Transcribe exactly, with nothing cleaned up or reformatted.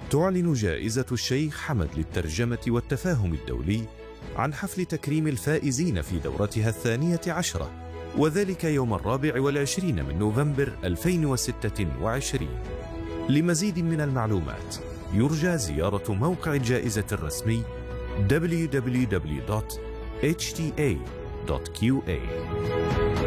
تعلن جائزة الشيخ حمد للترجمة والتفاهم الدولي عن حفل تكريم الفائزين في دورتها الثانية عشرة، وذلك يوم الرابع والعشرين من نوفمبر ألفين وستة وعشرين. لمزيد من المعلومات يرجى زيارة موقع الجائزة الرسمي دبليو دبليو دبليو دوت إتش تي إيه دوت كيو إيه.